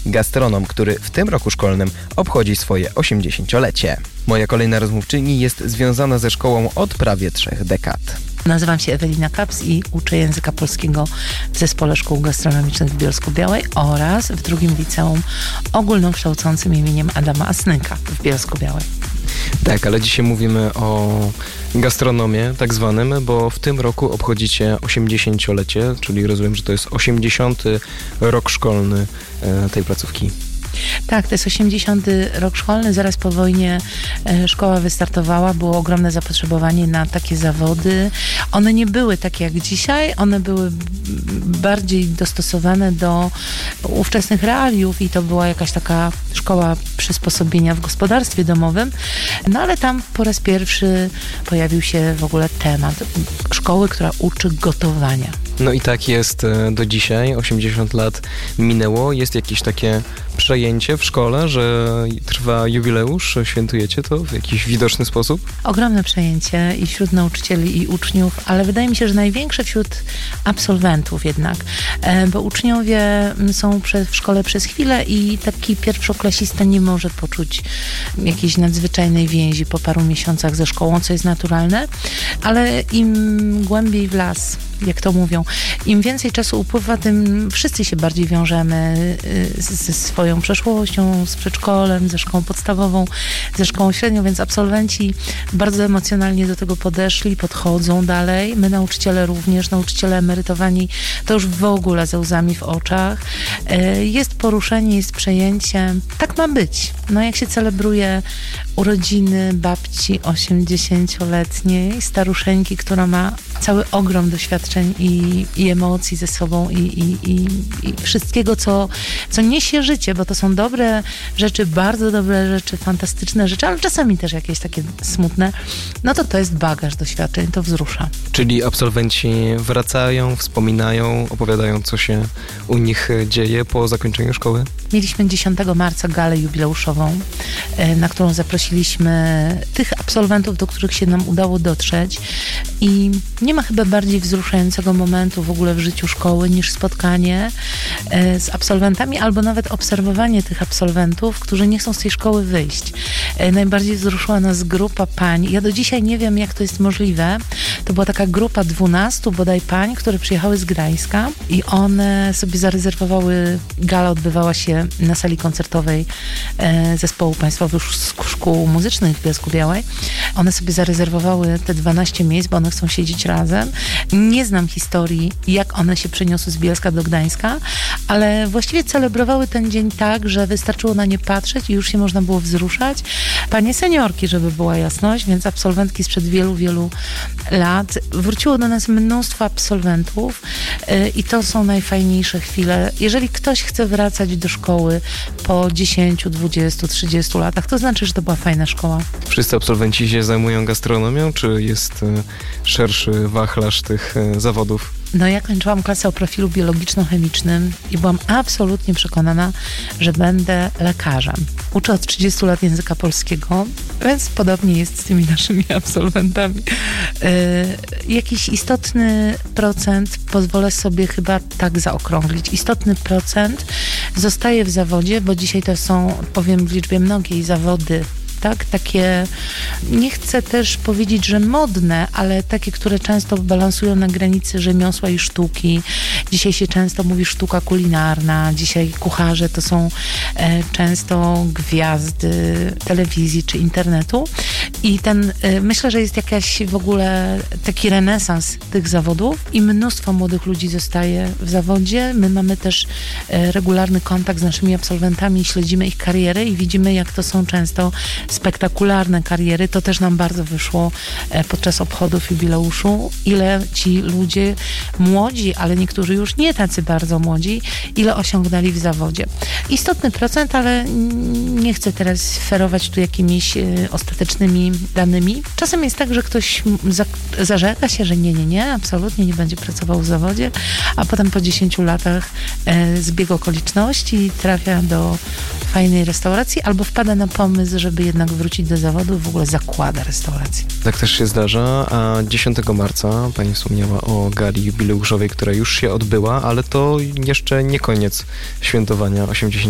gastronom, który w tym roku szkolnym obchodzi swoje 80-lecie. Moja kolejna rozmówczyni jest związana ze szkołą od prawie 3 dekad. Nazywam się Ewelina Kaps i uczę języka polskiego w Zespole Szkół Gastronomicznych w Bielsku-Białej oraz w drugim liceum ogólnokształcącym imieniem Adama Asnyka w Bielsku-Białej. Tak, ale dzisiaj mówimy o gastronomie tak zwanym, bo w tym roku obchodzicie 80-lecie, czyli rozumiem, że to jest 80. rok szkolny tej placówki. Tak, to jest 80. rok szkolny. Zaraz po wojnie szkoła wystartowała. Było ogromne zapotrzebowanie na takie zawody. One nie były takie jak dzisiaj. One były bardziej dostosowane do ówczesnych realiów i to była jakaś taka szkoła przysposobienia w gospodarstwie domowym. No ale tam po raz pierwszy pojawił się w ogóle temat szkoły, która uczy gotowania. No i tak jest do dzisiaj. 80 lat minęło. Jest jakieś takie przejęcie w szkole, że trwa jubileusz? Świętujecie to w jakiś widoczny sposób? Ogromne przejęcie i wśród nauczycieli i uczniów, ale wydaje mi się, że największe wśród absolwentów jednak, bo uczniowie są w szkole przez chwilę i taki pierwszoklasista nie może poczuć jakiejś nadzwyczajnej więzi po paru miesiącach ze szkołą, co jest naturalne, ale im głębiej w las, jak to mówią, im więcej czasu upływa, tym wszyscy się bardziej wiążemy ze swoją przeszłością, z przedszkolem, ze szkołą podstawową, ze szkołą średnią, więc absolwenci bardzo emocjonalnie do tego podchodzą dalej. My nauczyciele również, nauczyciele emerytowani, to już w ogóle ze łzami w oczach. Jest poruszenie, jest przejęcie. Tak ma być. No jak się celebruje urodziny babci 80-letniej, staruszeńki, która ma cały ogrom doświadczeń i emocji ze sobą i wszystkiego, co niesie życie, bo to są dobre rzeczy, bardzo dobre rzeczy, fantastyczne rzeczy, ale czasami też jakieś takie smutne, no to jest bagaż doświadczeń, to wzrusza. Czyli absolwenci wracają, wspominają, opowiadają, co się u nich dzieje po zakończeniu szkoły? Mieliśmy 10 marca galę jubileuszową, na którą zaprosiliśmy tych absolwentów, do których się nam udało dotrzeć i nie ma chyba bardziej wzruszającego momentu w ogóle w życiu szkoły niż spotkanie z absolwentami albo nawet obserwowanie tych absolwentów, którzy nie chcą z tej szkoły wyjść. Najbardziej wzruszyła nas grupa pań. Ja do dzisiaj nie wiem, jak to jest możliwe. To była taka grupa 12 bodaj pań, które przyjechały z Gdańska i one sobie zarezerwowały, gala odbywała się na sali koncertowej Zespołu Państwowych Szkół Muzycznych w Bielsku-Białej. One sobie zarezerwowały te 12 miejsc, bo one chcą siedzieć razem. Nie znam historii, jak one się przeniosły z Bielska do Gdańska, ale właściwie celebrowały ten dzień tak, że wystarczyło na nie patrzeć i już się można było wzruszać. Panie seniorki, żeby była jasność, więc absolwentki sprzed wielu, wielu lat. Wróciło do nas mnóstwo absolwentów i to są najfajniejsze chwile. Jeżeli ktoś chce wracać do szkoły po 10, 20, 30 latach, to znaczy, że to była fajna szkoła. Wszyscy absolwenci się zajmują gastronomią, czy jest szerszy wachlarz tych zawodów? No ja kończyłam klasę o profilu biologiczno-chemicznym i byłam absolutnie przekonana, że będę lekarzem. Uczę od 30 lat języka polskiego, więc podobnie jest z tymi naszymi absolwentami. Jakiś istotny procent, pozwolę sobie chyba tak zaokrąglić, istotny procent zostaje w zawodzie, bo dzisiaj to są, powiem w liczbie mnogiej, zawody, tak? Takie, nie chcę też powiedzieć, że modne, ale takie, które często balansują na granicy rzemiosła i sztuki. Dzisiaj się często mówi sztuka kulinarna, dzisiaj kucharze to są często gwiazdy telewizji czy internetu i myślę, że jest jakaś w ogóle taki renesans tych zawodów i mnóstwo młodych ludzi zostaje w zawodzie. My mamy też regularny kontakt z naszymi absolwentami, śledzimy ich karierę i widzimy, jak to są często spektakularne kariery. To też nam bardzo wyszło podczas obchodów jubileuszu. Ile ci ludzie młodzi, ale niektórzy już nie tacy bardzo młodzi, ile osiągnęli w zawodzie. Istotny procent, ale nie chcę teraz ferować tu jakimiś ostatecznymi danymi. Czasem jest tak, że ktoś zarzeka się, że nie, absolutnie nie będzie pracował w zawodzie, a potem po 10 latach zbieg okoliczności trafia do fajnej restauracji albo wpada na pomysł, żeby jednak wrócić do zawodu, w ogóle zakłada restaurację. Tak też się zdarza, a 10 marca pani wspomniała o gali jubileuszowej, która już się odbyła, ale to jeszcze nie koniec świętowania 80